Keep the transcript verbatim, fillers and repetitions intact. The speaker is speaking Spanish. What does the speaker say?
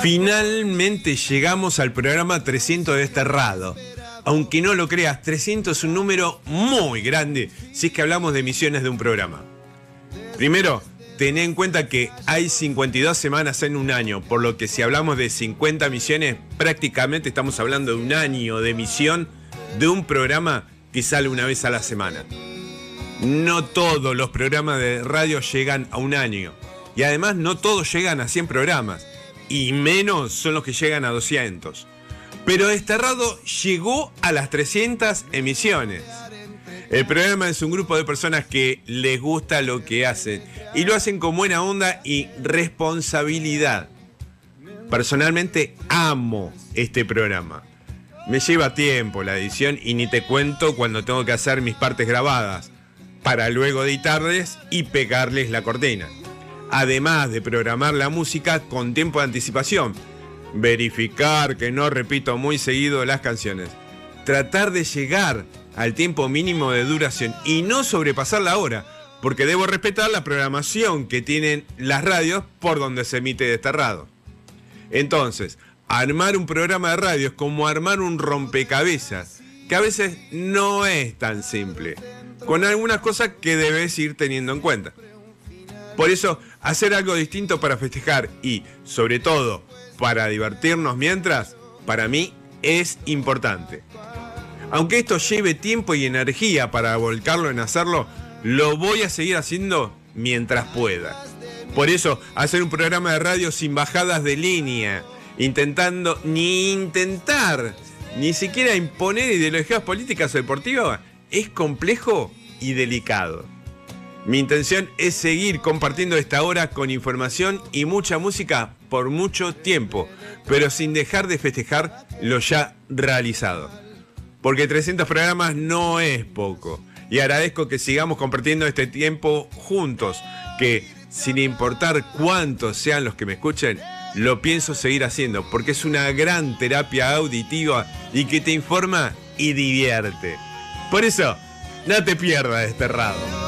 Finalmente llegamos al programa trescientos de Desterrado. Aunque no lo creas, trescientos es un número muy grande si es que hablamos de emisiones de un programa. Primero, ten en cuenta que hay cincuenta y dos semanas en un año, por lo que si hablamos de cincuenta emisiones, prácticamente estamos hablando de un año de emisión de un programa que sale una vez a la semana. No todos los programas de radio llegan a un año. Y además no todos llegan a cien programas. Y menos son los que llegan a doscientos. Pero Desterrado llegó a las trescientas emisiones. El programa es un grupo de personas que les gusta lo que hacen. Y lo hacen con buena onda y responsabilidad. Personalmente amo este programa. Me lleva tiempo la edición y ni te cuento cuando tengo que hacer mis partes grabadas, para luego editarles y pegarles la cortina. Además de programar la música con tiempo de anticipación, verificar que no repito muy seguido las canciones, tratar de llegar al tiempo mínimo de duración y no sobrepasar la hora, porque debo respetar la programación que tienen las radios por donde se emite Desterrado. Entonces, armar un programa de radio es como armar un rompecabezas, que a veces no es tan simple, con algunas cosas que debes ir teniendo en cuenta. Por eso, hacer algo distinto para festejar y, sobre todo, para divertirnos mientras, para mí, es importante. Aunque esto lleve tiempo y energía para volcarlo en hacerlo, lo voy a seguir haciendo mientras pueda. Por eso, hacer un programa de radio sin bajadas de línea, intentando, ni intentar, ni siquiera imponer ideologías políticas o deportivas, es complejo y delicado. Mi intención es seguir compartiendo esta hora con información y mucha música por mucho tiempo, pero sin dejar de festejar lo ya realizado. Porque trescientos programas no es poco. Y agradezco que sigamos compartiendo este tiempo juntos, que sin importar cuántos sean los que me escuchen, lo pienso seguir haciendo, porque es una gran terapia auditiva y que te informa y divierte. Por eso, no te pierdas Desterrado.